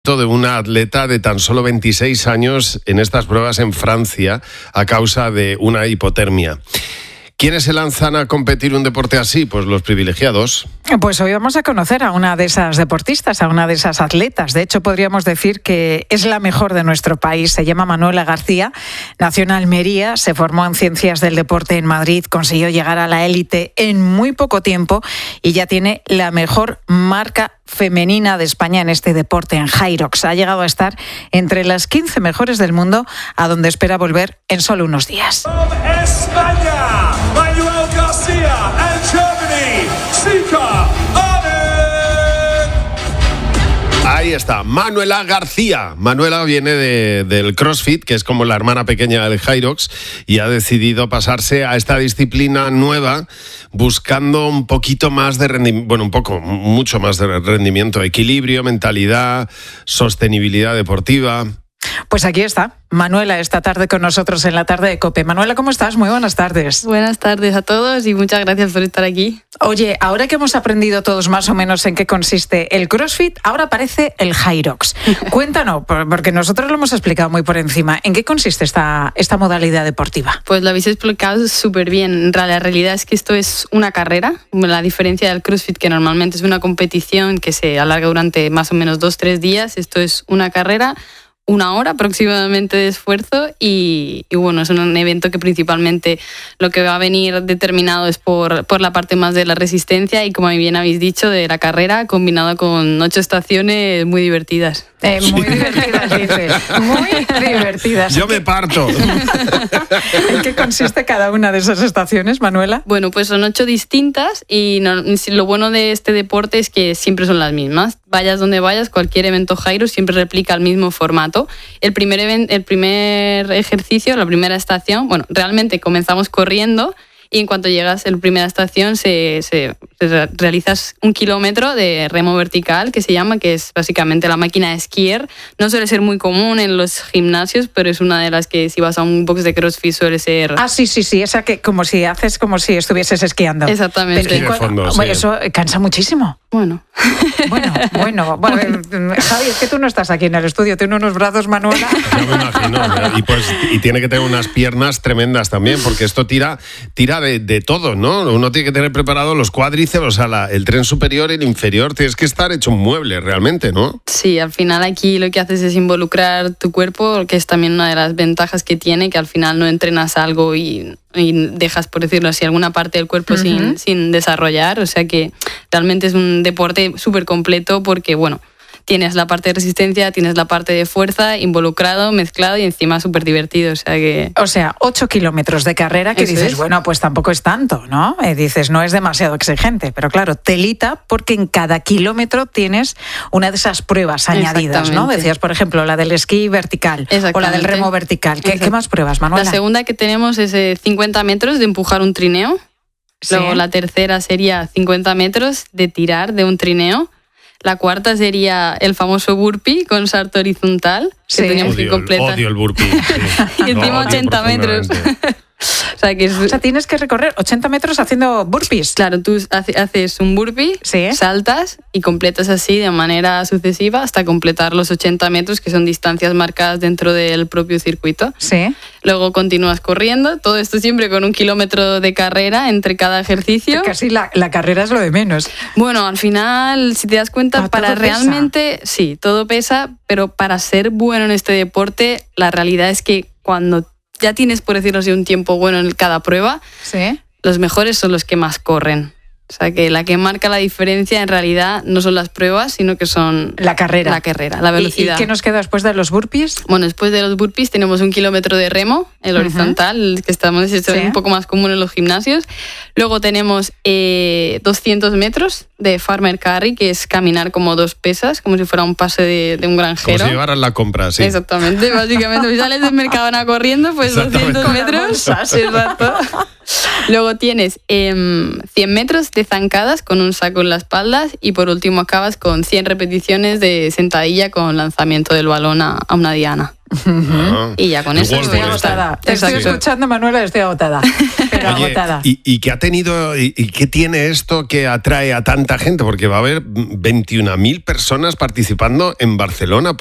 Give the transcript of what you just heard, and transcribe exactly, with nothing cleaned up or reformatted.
de una atleta de tan solo veintiséis años en estas pruebas en Francia a causa de una hipotermia. ¿Quiénes se lanzan a competir un deporte así? Pues los privilegiados. Pues hoy vamos a conocer a una de esas deportistas, a una de esas atletas. De hecho, podríamos decir que es la mejor de nuestro país. Se llama Manuela García, nació en Almería, se formó en Ciencias del Deporte en Madrid, consiguió llegar a la élite en muy poco tiempo y ya tiene la mejor marca femenina de España en este deporte, en Hyrox. Ha llegado a estar entre las quince mejores del mundo, a donde espera volver en solo unos días. España, Manuela García, and Germany, Sika Arden. Ahí está, Manuela García. Manuela viene de, del CrossFit, que es como la hermana pequeña del Hyrox, y ha decidido pasarse a esta disciplina nueva buscando un poquito más de rendimiento, bueno, un poco, mucho más de rendimiento, equilibrio, mentalidad, sostenibilidad deportiva. Pues aquí está, Manuela, esta tarde con nosotros en la tarde de COPE. Manuela, ¿cómo estás? Muy buenas tardes. Buenas tardes a todos y muchas gracias por estar aquí. Oye, ahora que hemos aprendido todos más o menos en qué consiste el CrossFit, ahora aparece el Hyrox. Cuéntanos, porque nosotros lo hemos explicado muy por encima, ¿en qué consiste esta, esta modalidad deportiva? Pues lo habéis explicado súper bien. La realidad es que esto es una carrera. La diferencia del CrossFit, que normalmente es una competición que se alarga durante más o menos dos, tres días, esto es una carrera, una hora aproximadamente de esfuerzo y, y bueno, es un evento que principalmente lo que va a venir determinado es por, por la parte más de la resistencia y, como bien habéis dicho, de la carrera, combinado con ocho estaciones muy divertidas. Eh, muy divertidas, dice. Muy divertidas. Yo me parto. ¿En qué consiste cada una de esas estaciones, Manuela? Bueno, pues son ocho distintas y no, lo bueno de este deporte es que siempre son las mismas. Vayas donde vayas, cualquier evento Hyrox siempre replica el mismo formato. El primer, event, el primer ejercicio, la primera estación, bueno, realmente comenzamos corriendo y en cuanto llegas a la primera estación se, se, se realizas un kilómetro de remo vertical, que se llama, que es básicamente la máquina de esquiar. No suele ser muy común en los gimnasios, pero es una de las que si vas a un box de CrossFit suele ser... Ah, sí, sí, sí, esa que como si haces como si estuvieses esquiando. Exactamente. Pero, de fondo, bueno, sí. Eso cansa muchísimo. Bueno. Bueno, bueno, bueno. Javi, es que tú no estás aquí en el estudio, tiene unos brazos, Manuela. Yo me imagino. Y, pues, y tiene que tener unas piernas tremendas también, porque esto tira, tira de, de todo, ¿no? Uno tiene que tener preparado los cuádriceps, o sea, la, el tren superior y el inferior. Tienes que estar hecho un mueble realmente, ¿no? Sí, al final aquí lo que haces es involucrar tu cuerpo, que es también una de las ventajas que tiene, que al final no entrenas algo y... y dejas, por decirlo así, alguna parte del cuerpo uh-huh. sin, sin desarrollar. O sea que realmente es un deporte súper completo porque, bueno, tienes la parte de resistencia, tienes la parte de fuerza involucrado, mezclado y encima súper divertido. O sea que... O sea, ocho kilómetros de carrera que Eso dices, es. bueno, pues tampoco es tanto, ¿no? Eh, dices, no es demasiado exigente, pero claro, telita porque en cada kilómetro tienes una de esas pruebas añadidas, ¿no? Decías, por ejemplo, la del esquí vertical o la del remo vertical. ¿Qué, ¿qué más pruebas, Manuela? La segunda que tenemos es eh, cincuenta metros de empujar un trineo. ¿Sí? Luego la tercera sería cincuenta metros de tirar de un trineo. La cuarta sería el famoso burpee con salto horizontal, que sí. teníamos odio, que completar. Odio el burpee. Sí. Y encima no, ochenta metros. O sea, que es... o sea, tienes que recorrer ochenta metros haciendo burpees. Claro, tú haces un burpee, ¿Sí? saltas y completas así de manera sucesiva hasta completar los ochenta metros, que son distancias marcadas dentro del propio circuito. Sí. Luego continúas corriendo, todo esto siempre con un kilómetro de carrera entre cada ejercicio. Casi la, la carrera es lo de menos. Bueno, al final, si te das cuenta, ah, para realmente, pesa. sí, todo pesa, pero para ser bueno en este deporte, la realidad es que cuando ya tienes, por decirlo así, un tiempo bueno en cada prueba, ¿Sí? los mejores son los que más corren. O sea, que la que marca la diferencia en realidad no son las pruebas, sino que son... La carrera. La carrera, la velocidad. ¿Y, y qué nos queda después de los burpees? Bueno, después de los burpees tenemos un kilómetro de remo, el uh-huh. horizontal, el que estamos, es ¿Sí? un poco más común en los gimnasios. Luego tenemos eh, doscientos metros de farmer carry, que es caminar como dos pesas, como si fuera un pase de, de un granjero. Como si llevaran la compra, sí. Exactamente, básicamente. Si sales del Mercadona corriendo, pues doscientos metros. Exacto. Luego tienes eh, cien metros de zancadas con un saco en la espalda y por último acabas con cien repeticiones de sentadilla con lanzamiento del balón a, a una diana. Ah, Y ya con el eso World Estoy Tour este. agotada. Te estoy Exacto. escuchando, Manuela, estoy agotada. Pero Oye, agotada. ¿y, y qué ha tenido y, y qué tiene esto que atrae a tanta gente? Porque va a haber veintiuna mil personas participando en Barcelona.